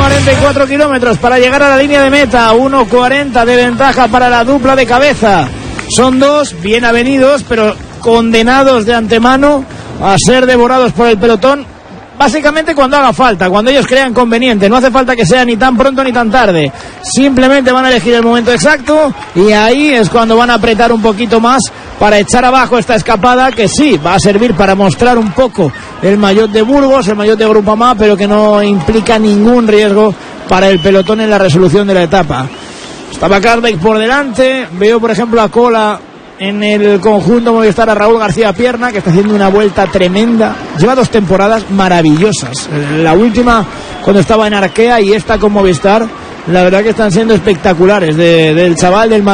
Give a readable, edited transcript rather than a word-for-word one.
44 kilómetros para llegar a la línea de meta. 1:40 de ventaja para la dupla de cabeza. Son dos bien avenidos, pero condenados de antemano a ser devorados por el pelotón, básicamente cuando haga falta, cuando ellos crean conveniente. No hace falta que sea ni tan pronto ni tan tarde, simplemente van a elegir el momento exacto y ahí es cuando van a apretar un poquito más para echar abajo esta escapada, que sí, va a servir para mostrar un poco el maillot de Burgos, el maillot de Groupama, pero que no implica ningún riesgo para el pelotón en la resolución de la etapa. Estaba Carbeck por delante, veo por ejemplo a cola en el conjunto Movistar a Raúl García Pierna, que está haciendo una vuelta tremenda. Lleva 2 temporadas maravillosas, la última cuando estaba en Arkea y esta con Movistar, la verdad que están siendo espectaculares, del chaval del Madrid.